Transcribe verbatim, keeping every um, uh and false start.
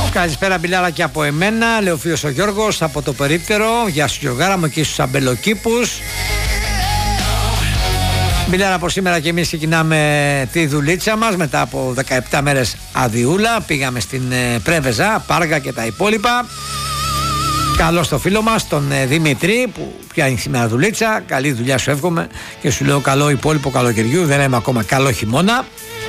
Καλησπέρα Μπιλάρα και από εμένα, λέει ο φίλος ο Γιώργος από το περίπτερο. Γεια σου Γιωργάρα μου και στους αμπελοκήπους. Μπιλάρα, από σήμερα και εμείς ξεκινάμε τη δουλίτσα μας μετά από δεκαεπτά μέρες αδειούλα. Πήγαμε στην Πρέβεζα, Πάργα και τα υπόλοιπα. Καλό στο φίλο μας, τον Δημήτρη, που πιάνει σήμερα δουλίτσα. Καλή δουλειά σου εύχομαι και σου λέω καλό υπόλοιπο καλοκαιριού. Δεν είμαι ακόμα καλό χειμώνα.